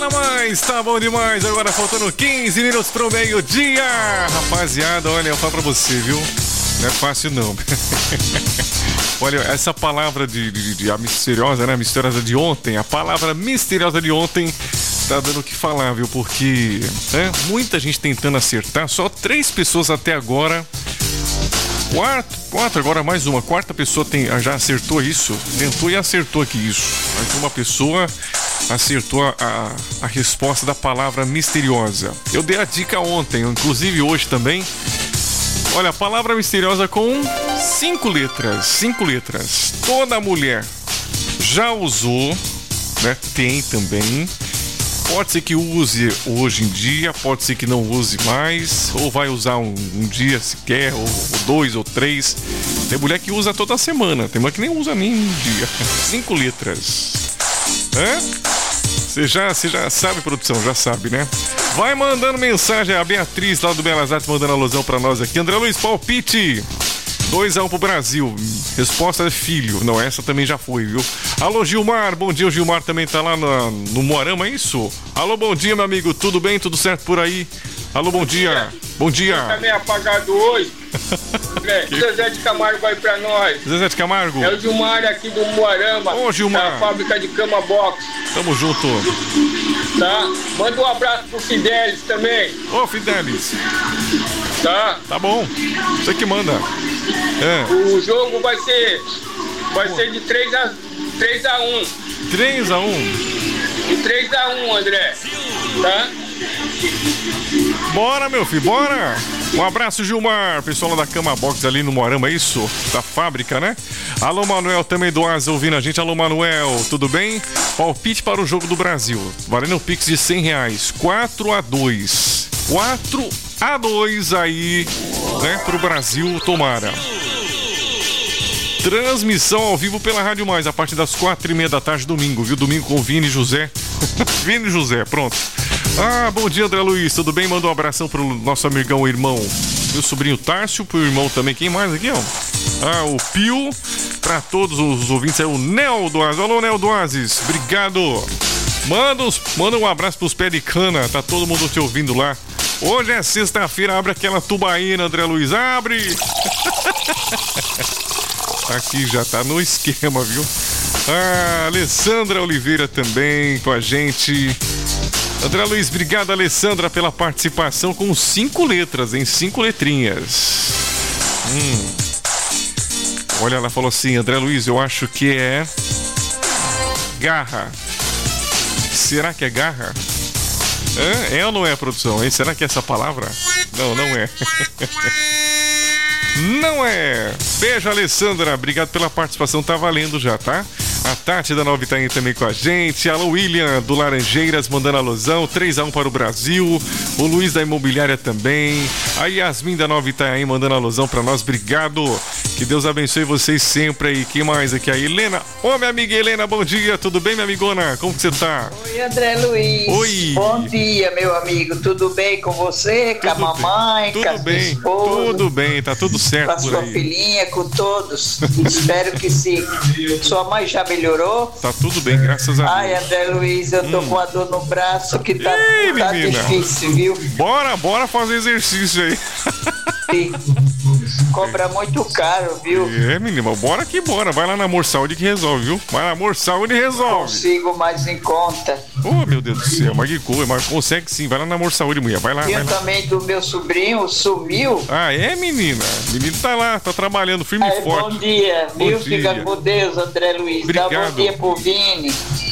Fala mais, tá bom demais. Agora faltando 15 minutos pro meio-dia. Rapaziada, olha, eu falo pra você, viu? Não é fácil não. Olha, essa palavra a misteriosa, né? Misteriosa de ontem. A palavra misteriosa de ontem tá dando o que falar, viu? Porque muita gente tentando acertar. Só 3 pessoas até agora. Quatro, agora mais uma. Quarta pessoa já acertou isso. Tentou e acertou aqui isso. Mas uma pessoa acertou a resposta da palavra misteriosa. Eu dei a dica ontem, inclusive hoje também. Olha, a palavra misteriosa com 5 letras. 5 letras. Toda mulher já usou, né? Tem também. Pode ser que use hoje em dia, pode ser que não use mais, ou vai usar um dia sequer, ou 2 ou 3. Tem mulher que usa toda semana, tem mulher que nem usa nem um dia. 5 letras. Você já sabe, produção, já sabe, né? Vai mandando mensagem, a Beatriz lá do Belas Artes mandando alusão pra nós aqui. André Luiz, palpite. 2-1 pro Brasil. Resposta é filho. Não, essa também já foi, viu? Alô, Gilmar. Bom dia, o Gilmar também tá lá no Moarama, é isso? Alô, bom dia, meu amigo. Tudo bem? Tudo certo por aí? Alô, bom dia. Bom dia. Tá meio apagado hoje. Zezé de Camargo aí pra nós. Zezé de Camargo. É o Gilmar aqui do Moarama. Ô, Gilmar. Da fábrica de cama box. Tamo junto. Tá? Manda um abraço pro Fidelis também. Ô, Fidelis. Tá? Tá bom. Você que manda. O jogo vai ser de 3-1. 3-1. De 3-1, André. Tá? Bora, meu filho, bora! Um abraço, Gilmar, pessoal lá da Cama Box ali no Moarama, é isso? Da fábrica, né? Alô, Manuel, também do Asa ouvindo a gente. Alô, Manuel, tudo bem? Palpite para o jogo do Brasil. Valendo um Pix de R$100. 4-2. 4-2 aí, né? Pro Brasil, tomara. Transmissão ao vivo pela Rádio Mais, a partir das 4:30 da tarde, domingo, viu? Domingo com Vini José. Vini José, pronto. Bom dia, André Luiz, tudo bem? Manda um abração pro nosso amigão, irmão, meu sobrinho Tárcio, pro irmão também, quem mais aqui, ó? O Pio, pra todos os ouvintes, é o Nel do Oasis. Alô, Nel do Oasis, obrigado. Manda um abraço pros pé de cana, tá todo mundo te ouvindo lá. Hoje é sexta-feira, abre aquela tubaína, André Luiz, abre! Aqui já tá no esquema, viu? Alessandra Oliveira também com a gente. André Luiz, obrigado, Alessandra, pela participação com 5 letras, em 5 letrinhas. Olha, ela falou assim, André Luiz, eu acho que é garra. Será que é garra? É ou não é, produção? Será que é essa palavra? Não, não é. Não é. Beijo, Alessandra. Obrigado pela participação. Tá valendo já, tá? A Tati da Nova Itaim também com a gente. Alô, William do Laranjeiras mandando alusão. 3-1 para o Brasil. O Luiz da Imobiliária também. A Yasmin da Nova Itaim mandando alusão para nós. Obrigado. Que Deus abençoe vocês sempre aí. Quem mais aqui? A Helena. Ô, minha amiga Helena, bom dia. Tudo bem, minha amigona? Como que você tá? Oi, André Luiz. Oi. Bom dia, meu amigo. Tudo bem com você? Com a mamãe? Com a sua esposa? Tudo bem. Tá tudo certo com a por sua aí. filhinha, com todos. Espero que sim. Sua mãe já melhorou? Tá tudo bem, graças a Deus. Ai, André Luiz, eu tô com a dor no braço que tá difícil, viu? Bora fazer exercício aí. Sim. Cobra muito caro, viu? Menina, bora que bora. Vai lá na Amor Saúde que resolve, viu? Vai na Amor Saúde e resolve. Consigo mais em conta. Oh, meu Deus do céu, mas que coisa, mas consegue sim. Vai lá na Amor Saúde, mulher. Vai lá. E eu também do meu sobrinho, sumiu. Menina? O menino tá lá, tá trabalhando firme e forte. Bom dia, bom viu? Dia. Fica com Deus, André Luiz. Obrigado. Dá bom dia pro Vini.